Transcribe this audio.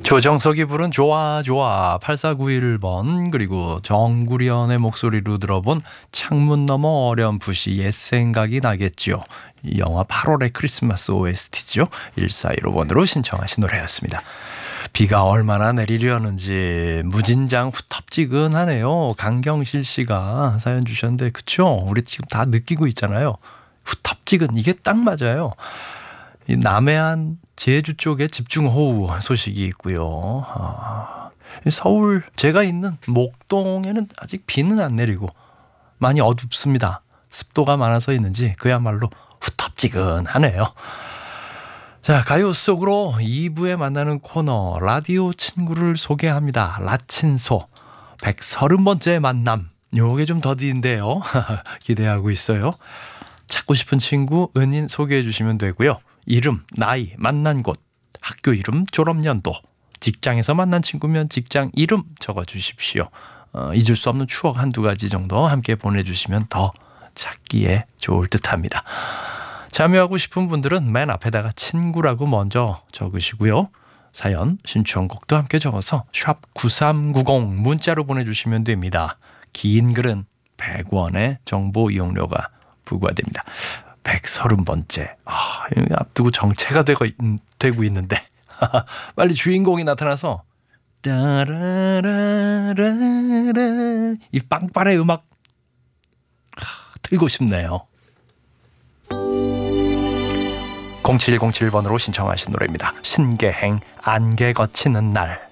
조정석이 부른 좋아 좋아 8491번 그리고 정구련의 목소리로 들어본 창문 너머 어렴풋이 옛 생각이 나겠죠. 이 영화 8월의 크리스마스 OST죠. 1415번으로 신청하신 노래였습니다. 비가 얼마나 내리려는지 무진장 후텁지근하네요. 강경실 씨가 사연 주셨는데 그쵸? 우리 지금 다 느끼고 있잖아요. 후텁지근 이게 딱 맞아요. 이 남해안 제주 쪽에 집중호우 소식이 있고요. 서울 제가 있는 목동에는 아직 비는 안 내리고 많이 어둡습니다. 습도가 많아서 있는지 그야말로 후텁지근하네요. 자, 가요 속으로 2부에 만나는 코너 라디오 친구를 소개합니다. 라친소 130번째 만남. 요게 좀 더디인데요. 기대하고 있어요. 찾고 싶은 친구 은인 소개해 주시면 되고요. 이름, 나이, 만난 곳, 학교 이름, 졸업연도, 직장에서 만난 친구면 직장 이름 적어주십시오. 잊을 수 없는 추억 한두 가지 정도 함께 보내주시면 더 찾기에 좋을 듯합니다. 참여하고 싶은 분들은 맨 앞에다가 친구라고 먼저 적으시고요. 사연, 신청곡도 함께 적어서 샵 9390 문자로 보내주시면 됩니다. 긴 글은 100원의 정보 이용료가 부과됩니다. 130번째. 앞두고 정체가 되고 있는데 빨리 주인공이 나타나서 따라라라라 이 빵빠레 음악 틀고 싶네요. 0707번으로 신청하신 노래입니다. 신계행 안개 거치는 날.